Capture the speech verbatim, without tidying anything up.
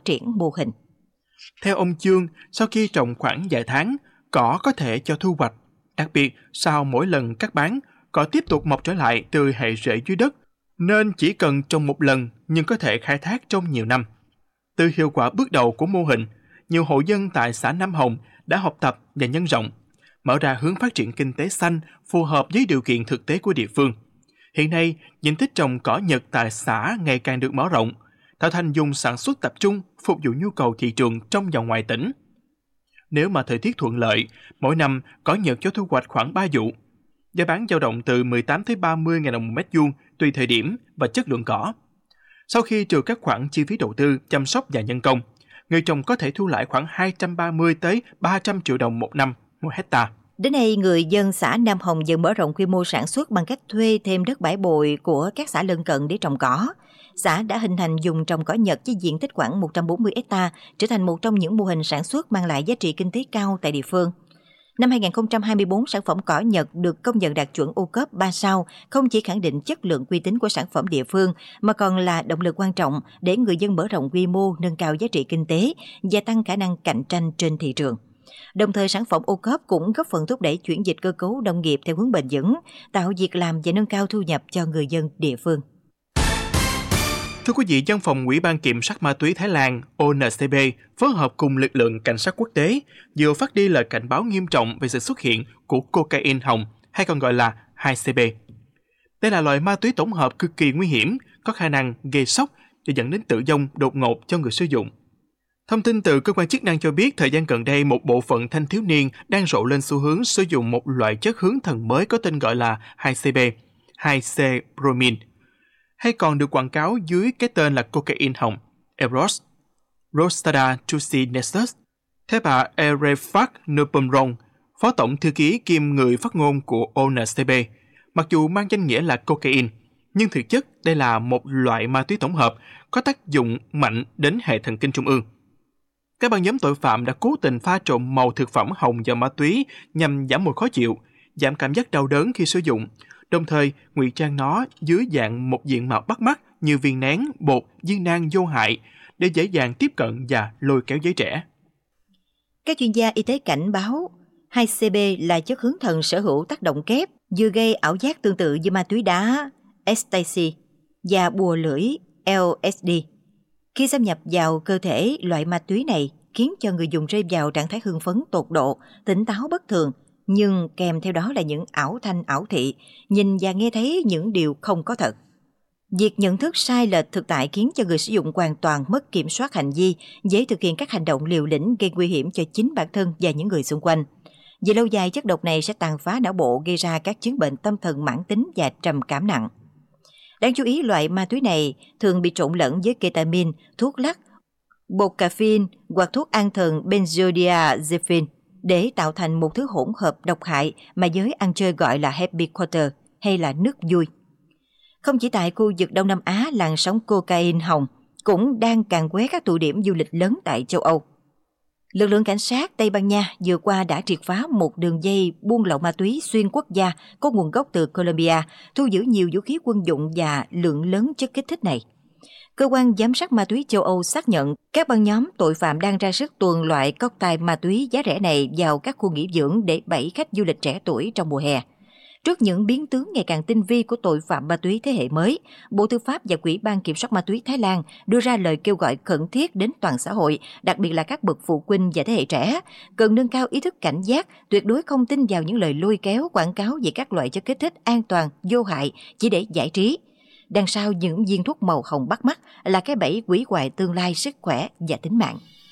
phát triển mô hình. Theo ông Chương, sau khi trồng khoảng vài tháng, cỏ có thể cho thu hoạch. Đặc biệt, sau mỗi lần cắt bán, cỏ tiếp tục mọc trở lại từ hệ rễ dưới đất, nên chỉ cần trồng một lần nhưng có thể khai thác trong nhiều năm. Từ hiệu quả bước đầu của mô hình, nhiều hộ dân tại xã Nam Hồng đã học tập và nhân rộng, mở ra hướng phát triển kinh tế xanh phù hợp với điều kiện thực tế của địa phương. Hiện nay, diện tích trồng cỏ Nhật tại xã ngày càng được mở rộng, tạo thành vùng sản xuất tập trung phục vụ nhu cầu thị trường trong và ngoài tỉnh. Nếu mà thời tiết thuận lợi, mỗi năm cỏ Nhật cho thu hoạch khoảng ba vụ. Giá bán dao động từ mười tám tới ba mươi nghìn đồng một mét vuông tùy thời điểm và chất lượng cỏ. Sau khi trừ các khoản chi phí đầu tư, chăm sóc và nhân công, người trồng có thể thu lãi khoảng hai trăm ba mươi tới ba trăm triệu đồng một năm một hectare. Đến nay, người dân xã Nam Hồng dần mở rộng quy mô sản xuất bằng cách thuê thêm đất bãi bồi của các xã lân cận để trồng cỏ. Xã đã hình thành vùng trồng cỏ Nhật với diện tích khoảng một trăm bốn mươi hectare, trở thành một trong những mô hình sản xuất mang lại giá trị kinh tế cao tại địa phương. Năm hai không hai tư, sản phẩm cỏ Nhật được công nhận đạt chuẩn ô cốp ba sao, không chỉ khẳng định chất lượng uy tín của sản phẩm địa phương, mà còn là động lực quan trọng để người dân mở rộng quy mô, nâng cao giá trị kinh tế và tăng khả năng cạnh tranh trên thị trường. Đồng thời, sản phẩm ô cốp cũng góp phần thúc đẩy chuyển dịch cơ cấu nông nghiệp theo hướng bền vững, tạo việc làm và nâng cao thu nhập cho người dân địa phương. Thưa quý vị, Văn phòng Ủy ban Kiểm soát Ma túy Thái Lan O N C B phối hợp cùng lực lượng cảnh sát quốc tế vừa phát đi lời cảnh báo nghiêm trọng về sự xuất hiện của cocaine hồng, hay còn gọi là hai C B. Đây là loại ma túy tổng hợp cực kỳ nguy hiểm, có khả năng gây sốc và dẫn đến tử vong đột ngột cho người sử dụng. Thông tin từ cơ quan chức năng cho biết, thời gian gần đây, một bộ phận thanh thiếu niên đang rộ lên xu hướng sử dụng một loại chất hướng thần mới có tên gọi là hai C B, hai C bromin, hay còn được quảng cáo dưới cái tên là cocaine hồng, Eros Rostada Tucinesus. Theo bà Erefak Nupumrong, Phó Tổng Thư ký kiêm người phát ngôn của O N C B, mặc dù mang danh nghĩa là cocaine, nhưng thực chất đây là một loại ma túy tổng hợp có tác dụng mạnh đến hệ thần kinh trung ương. Các băng nhóm tội phạm đã cố tình pha trộn màu thực phẩm hồng vào ma túy nhằm giảm mùi khó chịu, giảm cảm giác đau đớn khi sử dụng, đồng thời ngụy trang nó dưới dạng một diện mạo bắt mắt như viên nén, bột, viên nang vô hại để dễ dàng tiếp cận và lôi kéo giới trẻ. Các chuyên gia y tế cảnh báo hai C B là chất hướng thần sở hữu tác động kép, vừa gây ảo giác tương tự như ma túy đá ecstasy và bùa lưỡi L S D. Khi xâm nhập vào cơ thể, loại ma túy này khiến cho người dùng rơi vào trạng thái hưng phấn tột độ, tỉnh táo bất thường, nhưng kèm theo đó là những ảo thanh ảo thị, nhìn và nghe thấy những điều không có thật. Việc nhận thức sai lệch thực tại khiến cho người sử dụng hoàn toàn mất kiểm soát hành vi, dễ thực hiện các hành động liều lĩnh gây nguy hiểm cho chính bản thân và những người xung quanh. Về lâu dài, chất độc này sẽ tàn phá não bộ, gây ra các chứng bệnh tâm thần mãn tính và trầm cảm nặng. Đáng chú ý, loại ma túy này thường bị trộn lẫn với ketamin, thuốc lắc, bột caffeine hoặc thuốc an thần benzodiazepine để tạo thành một thứ hỗn hợp độc hại mà giới ăn chơi gọi là happy quarter hay là nước vui. Không chỉ tại khu vực Đông Nam Á, làn sóng cocaine hồng cũng đang càn quét các tụ điểm du lịch lớn tại châu Âu. Lực lượng cảnh sát Tây Ban Nha vừa qua đã triệt phá một đường dây buôn lậu ma túy xuyên quốc gia có nguồn gốc từ Colombia, thu giữ nhiều vũ khí quân dụng và lượng lớn chất kích thích này. Cơ quan giám sát ma túy châu Âu xác nhận các băng nhóm tội phạm đang ra sức tuồn loại cocktail ma túy giá rẻ này vào các khu nghỉ dưỡng để bẫy khách du lịch trẻ tuổi trong mùa hè. Trước những biến tướng ngày càng tinh vi của tội phạm ma túy thế hệ mới, Bộ Tư pháp và Ủy ban Kiểm soát ma túy Thái Lan đưa ra lời kêu gọi khẩn thiết đến toàn xã hội, đặc biệt là các bậc phụ huynh và thế hệ trẻ, cần nâng cao ý thức cảnh giác, tuyệt đối không tin vào những lời lôi kéo quảng cáo về các loại chất kích thích an toàn, vô hại chỉ để giải trí. Đằng sau những viên thuốc màu hồng bắt mắt là cái bẫy hủy hoại tương lai, sức khỏe và tính mạng.